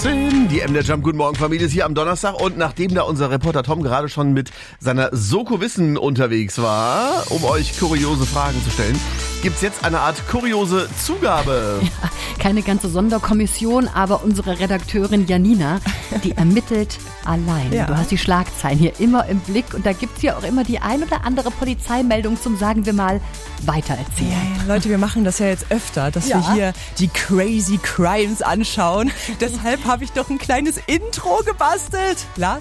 8:15 Die MDR Jump Guten Morgen Familie ist hier am Donnerstag. Und nachdem da unser Reporter Tom gerade schon mit seiner Soko-Wissen unterwegs war, um euch kuriose Fragen zu stellen, gibt's jetzt eine Art kuriose Zugabe. Ja, keine ganze Sonderkommission, aber unsere Redakteurin Janina, die ermittelt allein. Ja. Du hast die Schlagzeilen hier immer im Blick und da gibt's ja auch immer die ein oder andere Polizeimeldung zum, sagen wir mal, weitererzählen. Ja, Leute, wir machen das ja jetzt öfter, dass wir hier die Crazy Crimes anschauen. Deshalb habe ich doch ein kleines Intro gebastelt. Lars?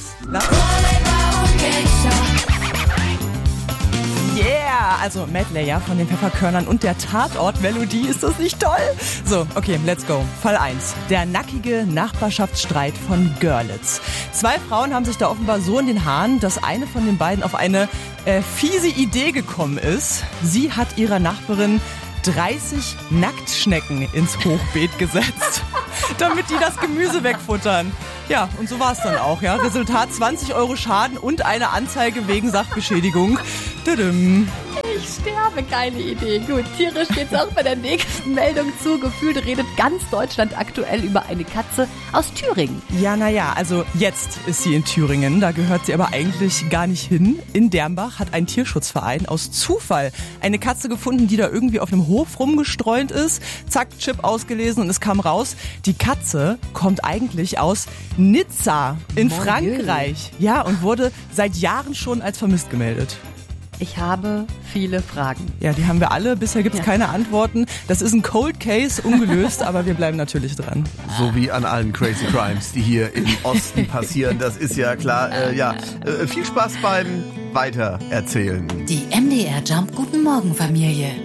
Yeah! Also Medley, ja, von den Pfefferkörnern und der Tatort-Melodie. Ist das nicht toll? So, okay, let's go. Fall 1. Der nackige Nachbarschaftsstreit von Görlitz. 2 Frauen haben sich da offenbar so in den Haaren, dass eine von den beiden auf eine fiese Idee gekommen ist. Sie hat ihrer Nachbarin 30 Nacktschnecken ins Hochbeet gesetzt, damit die das Gemüse wegfuttern. Ja, und so war es dann auch, ja. Resultat 20 € Schaden und eine Anzeige wegen Sachbeschädigung. Tudum. Ich sterbe, geile Idee. Gut, tierisch geht's auch bei der nächsten Meldung zu. Gefühlt redet ganz Deutschland aktuell über eine Katze aus Thüringen. Ja, naja, also jetzt ist sie in Thüringen. Da gehört sie aber eigentlich gar nicht hin. In Dernbach hat ein Tierschutzverein aus Zufall eine Katze gefunden, die da irgendwie auf einem Hof rumgestreunt ist. Zack, Chip ausgelesen und es kam raus, die Katze kommt eigentlich aus Nizza in Frankreich. Ja, und wurde seit Jahren schon als vermisst gemeldet. Ich habe viele Fragen. Ja, die haben wir alle. Bisher gibt es keine Antworten. Das ist ein Cold Case, ungelöst, aber wir bleiben natürlich dran. So wie an allen Crazy Crimes, die hier im Osten passieren. Das ist ja klar. Viel Spaß beim Weitererzählen. Die MDR Jump Guten Morgen Familie.